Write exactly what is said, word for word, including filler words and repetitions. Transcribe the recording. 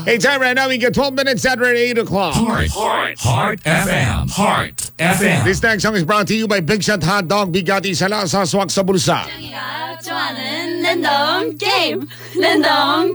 Hey, time right now, we get twelve minutes after eight o'clock. Heart, Heart, Heart F M. Heart F M. This next song is brought to you by Big Shot Hot Dog. Bigati sa lasa, swak sa bulsa. 좋아하는 랜덤 게임 랜덤